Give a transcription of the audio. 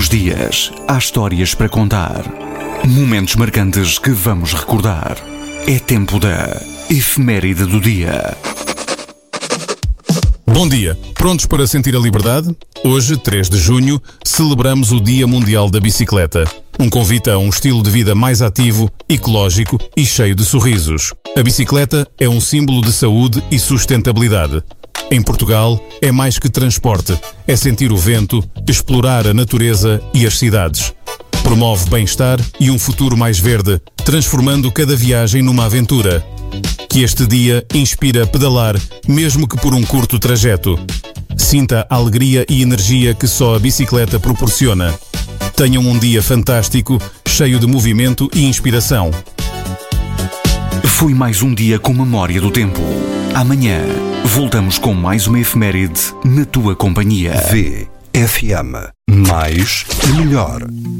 os dias, há histórias para contar. Momentos marcantes que vamos recordar. É tempo da Efeméride do Dia. Bom dia. Prontos para sentir a liberdade? Hoje, 3 de junho, celebramos o Dia Mundial da Bicicleta. Um convite a um estilo de vida mais ativo, ecológico e cheio de sorrisos. A bicicleta é um símbolo de saúde e sustentabilidade. Em Portugal, é mais que transporte, é sentir o vento, explorar a natureza e as cidades. Promove bem-estar e um futuro mais verde, transformando cada viagem numa aventura. Que este dia inspire a pedalar, mesmo que por um curto trajeto. Sinta a alegria e energia que só a bicicleta proporciona. Tenham um dia fantástico, cheio de movimento e inspiração. Foi mais um dia com memória do tempo. Amanhã, voltamos com mais uma efeméride na tua companhia. VFM. Mais e melhor.